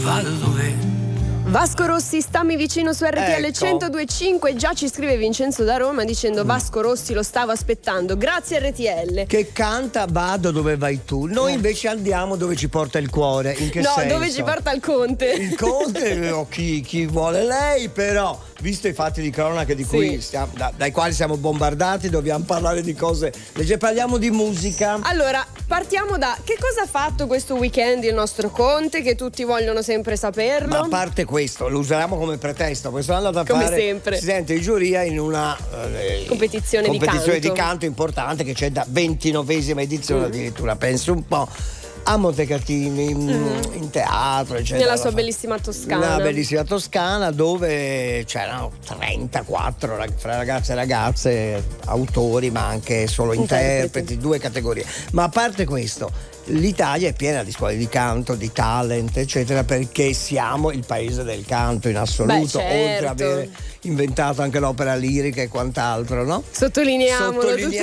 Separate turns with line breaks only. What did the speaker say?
vado dove.
Vasco Rossi, stammi vicino su RTL
Ecco.
102.5. Già ci scrive Vincenzo da Roma dicendo Vasco Rossi lo stavo aspettando. Grazie RTL.
Che canta vado dove vai tu. Noi invece andiamo dove ci porta il cuore. In che
No,
senso?
dove ci porta il Conte?
Il Conte o chi vuole lei, però visto i fatti di cronaca di cui dai quali siamo bombardati, dobbiamo parlare di cose leggere. Parliamo di musica.
Allora, partiamo da che cosa ha fatto questo weekend il nostro Conte, che tutti vogliono sempre saperlo.
Ma a parte questo, lo useremo come pretesto. Questo è andato a
Come
fare
sempre.
presidente di giuria in una
competizione
di canto importante che c'è da 29esima edizione addirittura, penso un po'. A Montecatini, in teatro, eccetera.
Nella sua bellissima Toscana.
Una bellissima Toscana dove c'erano 34 fra ragazze e ragazze, autori ma anche solo interpreti, 2 categorie. Ma a parte questo, l'Italia è piena di scuole di canto, di talent, eccetera, perché siamo il paese del canto in assoluto, oltre ad avere inventato anche l'opera lirica e quant'altro, no?
Sottolineiamolo.